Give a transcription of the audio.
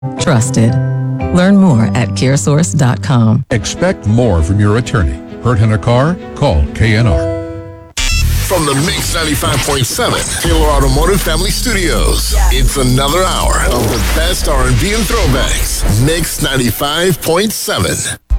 Trusted. Learn more at caresource.com. Expect more from your attorney. Hurt in a car? Call KNR. From the Mix 95.7 Taylor Automotive Family Studios, it's another hour of the best R&B and throwbacks. Mix 95.7.